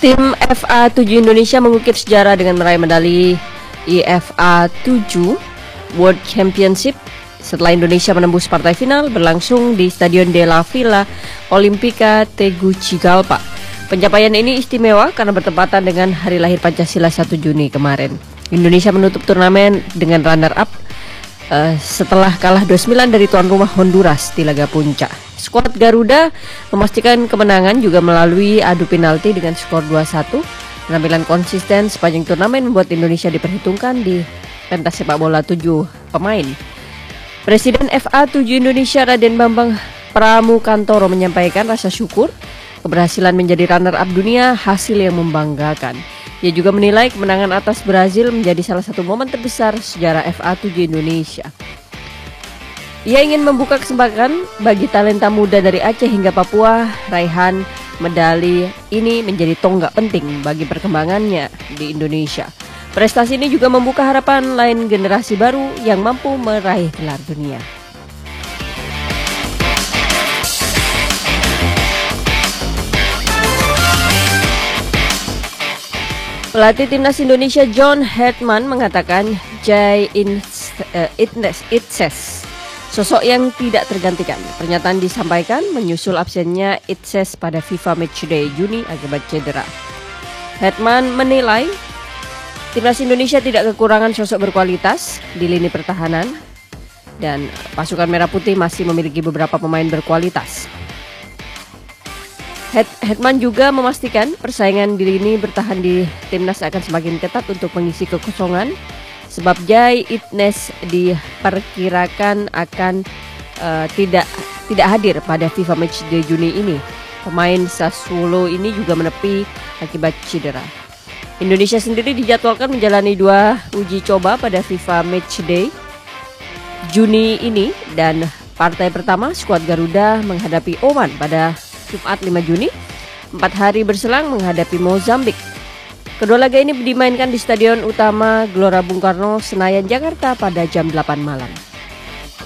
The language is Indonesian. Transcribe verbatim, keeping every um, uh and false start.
Tim F A tujuh Indonesia mengukir sejarah dengan meraih medali I F A tujuh World Championship setelah Indonesia menembus partai final berlangsung di Stadion Della Villa Olimpica Tegucigalpa. Pencapaian ini istimewa karena bertepatan dengan hari lahir Pancasila satu Juni kemarin. Indonesia menutup turnamen dengan runner-up uh, setelah kalah dua puluh sembilan dari tuan rumah Honduras di laga puncak. Skuad Garuda memastikan kemenangan juga melalui adu penalti dengan skor dua satu. Penampilan konsisten sepanjang turnamen membuat Indonesia diperhitungkan di pentas sepak bola tujuh pemain. Presiden F A tujuh Indonesia Raden Bambang Pramukantoro menyampaikan rasa syukur keberhasilan menjadi runner-up dunia hasil yang membanggakan. Ia juga menilai kemenangan atas Brazil menjadi salah satu momen terbesar sejarah F A tujuh Indonesia. Ia ingin membuka kesempatan bagi talenta muda dari Aceh hingga Papua. Raihan medali ini menjadi tonggak penting bagi perkembangannya di Indonesia. Prestasi ini juga membuka harapan lain generasi baru yang mampu meraih gelar dunia. Pelatih timnas Indonesia John Hetman mengatakan Jai Itses sosok yang tidak tergantikan. Pernyataan disampaikan menyusul absennya Itses pada FIFA Matchday Juni akibat cedera. Hetman menilai timnas Indonesia tidak kekurangan sosok berkualitas di lini pertahanan dan pasukan Merah Putih masih memiliki beberapa pemain berkualitas. Hetman juga memastikan persaingan di lini bertahan di timnas akan semakin ketat untuk mengisi kekosongan sebab Jai Itnes diperkirakan akan uh, tidak tidak hadir pada FIFA Matchday Juni ini. Pemain Sassuolo ini juga menepi akibat cedera. Indonesia sendiri dijadwalkan menjalani dua uji coba pada FIFA Matchday Juni ini dan partai pertama skuad Garuda menghadapi Oman pada Jumat lima Juni, empat hari berselang menghadapi Mozambik. Kedua laga ini dimainkan di Stadion Utama Gelora Bung Karno, Senayan, Jakarta pada jam delapan malam.